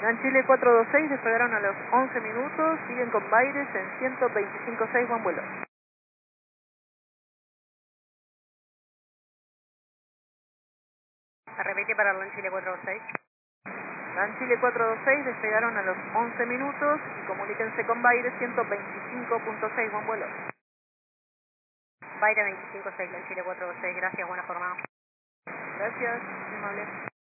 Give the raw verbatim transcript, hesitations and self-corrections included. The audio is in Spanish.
LAN Chile cuatro dos seis despegaron a los once minutos, siguen con Baires en ciento veinticinco punto seis, buen vuelo. Repite para LAN Chile cuatro dos seis. LAN Chile cuatro dos seis despegaron a los once minutos y comuníquense con Baires ciento veinticinco punto seis, buen vuelo. Baire veinticinco punto seis, LAN Chile cuatro dos seis, gracias, buena jornada. Gracias, muy amable.